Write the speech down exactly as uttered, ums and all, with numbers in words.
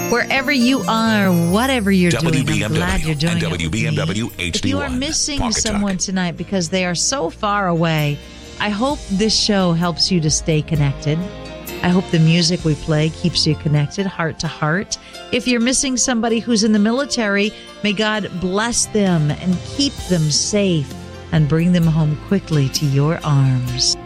Wherever you are, whatever you're W doing, B M I'm glad W you're doing and it W B M W with me. H D If one. you are missing Pocket someone Talk. tonight because they are so far away, I hope this show helps you to stay connected. I hope the music we play keeps you connected, heart to heart. If you're missing somebody who's in the military, may God bless them and keep them safe and bring them home quickly to your arms.